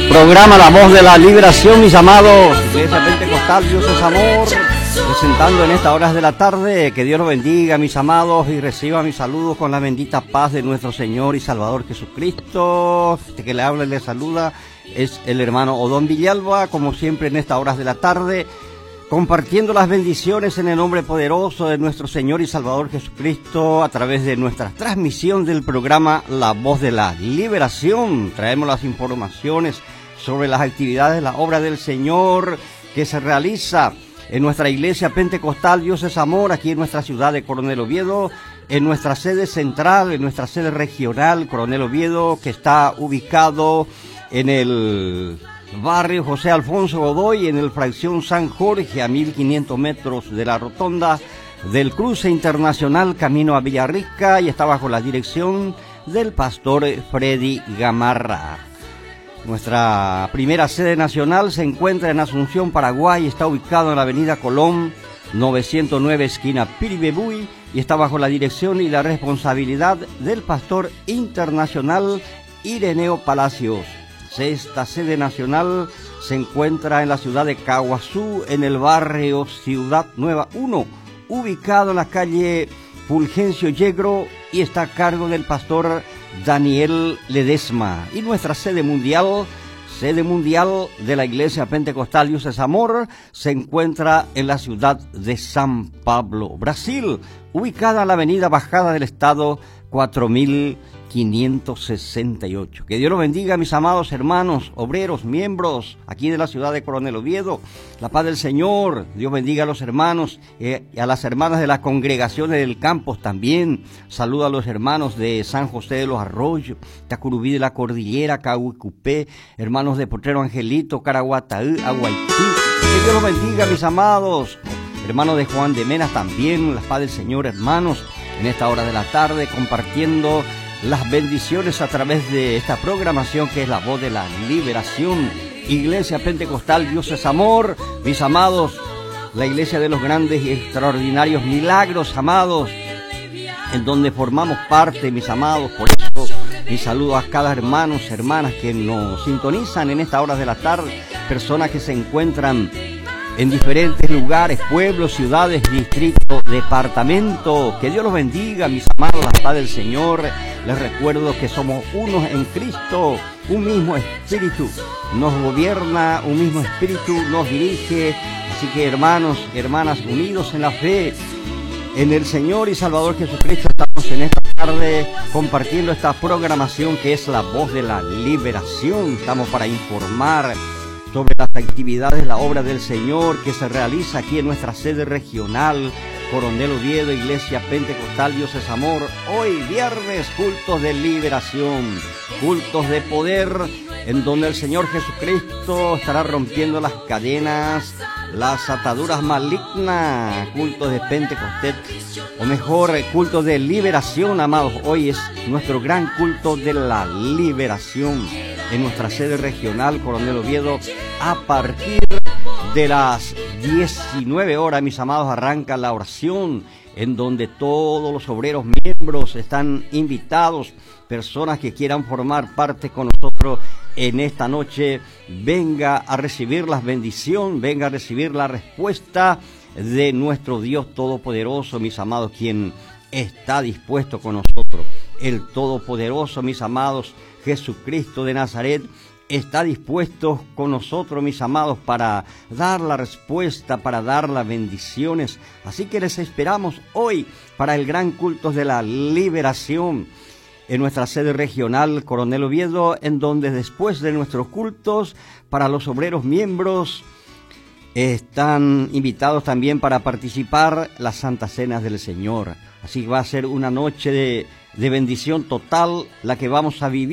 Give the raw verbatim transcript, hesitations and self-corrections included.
Programa La Voz de la Liberación, mis amados. Iglesia Pentecostal, Dios es amor. Presentando en estas horas de la tarde, que Dios los bendiga, mis amados, y reciba mis saludos con la bendita paz de nuestro Señor y Salvador Jesucristo. Este que le habla y le saluda es el hermano Odón Villalba, como siempre en estas horas de la tarde, compartiendo las bendiciones en el nombre poderoso de nuestro Señor y Salvador Jesucristo a través de nuestra transmisión del programa La Voz de la Liberación. Traemos las informaciones sobre las actividades de la obra del Señor que se realiza en nuestra iglesia pentecostal Dios es Amor, aquí en nuestra ciudad de Coronel Oviedo, en nuestra sede central, en nuestra sede regional Coronel Oviedo, que está ubicado en el barrio José Alfonso Godoy, en el fracción San Jorge, a mil quinientos metros de la rotonda del cruce internacional camino a Villarrica, y está bajo la dirección del pastor Freddy Gamarra. Nuestra primera sede nacional se encuentra en Asunción, Paraguay, está ubicado en la avenida Colón, novecientos nueve, esquina Piribebuy, y está bajo la dirección y la responsabilidad del pastor internacional Ireneo Palacios. Esta sede nacional se encuentra en la ciudad de Caguazú, en el barrio Ciudad Nueva uno, ubicado en la calle Fulgencio Yegro, y está a cargo del pastor Daniel Ledesma. Y nuestra sede mundial, sede mundial de la Iglesia Pentecostal Dios es Amor, se encuentra en la ciudad de San Pablo, Brasil, ubicada en la avenida Bajada del Estado cuatro mil quinientos sesenta y ocho. Que Dios los bendiga, mis amados hermanos, obreros, miembros aquí de la ciudad de Coronel Oviedo. La paz del Señor. Dios bendiga a los hermanos eh, y a las hermanas de las congregaciones del campus también. Saluda a los hermanos de San José de los Arroyos, Tacurubí de la Cordillera, Cahuicupé, hermanos de Potrero Angelito, Caraguataú, Aguaití. Que Dios los bendiga, mis amados. Hermanos de Juan de Menas también. La paz del Señor, hermanos, en esta hora de la tarde, compartiendo las bendiciones a través de esta programación que es La Voz de la Liberación. Iglesia Pentecostal Dios es Amor, mis amados, la iglesia de los grandes y extraordinarios milagros, amados, en donde formamos parte, mis amados. Por eso mi saludo a cada hermano, hermanas que nos sintonizan en estas horas de la tarde, personas que se encuentran en diferentes lugares, pueblos, ciudades, distritos, departamentos. Que Dios los bendiga, mis amados, la paz del Señor. Les recuerdo que somos unos en Cristo, un mismo espíritu nos gobierna, un mismo espíritu nos dirige. Así que, hermanos y hermanas, unidos en la fe, en el Señor y Salvador Jesucristo, estamos en esta tarde compartiendo esta programación que es La Voz de la Liberación. Estamos para informar sobre las actividades de la obra del Señor que se realiza aquí en nuestra sede regional, Coronel Oviedo, Iglesia Pentecostal Dios es Amor. Hoy viernes, cultos de liberación, cultos de poder, en donde el Señor Jesucristo estará rompiendo las cadenas, las ataduras malignas. Cultos de Pentecostés, o mejor, cultos de liberación, amados. Hoy es nuestro gran culto de la liberación en nuestra sede regional, Coronel Oviedo, a partir de las diecinueve horas, mis amados, arranca la oración, en donde todos los obreros miembros están invitados. Personas que quieran formar parte con nosotros en esta noche, venga a recibir la bendición, venga a recibir la respuesta de nuestro Dios Todopoderoso, mis amados, quien está dispuesto con nosotros. El Todopoderoso, mis amados, Jesucristo de Nazaret, está dispuesto con nosotros, mis amados, para dar la respuesta, para dar las bendiciones. Así que les esperamos hoy para el gran culto de la liberación en nuestra sede regional, Coronel Oviedo, en donde después de nuestros cultos, para los obreros miembros, están invitados también para participar las Santas Cenas del Señor. Así que va a ser una noche de, de bendición total la que vamos a vivir.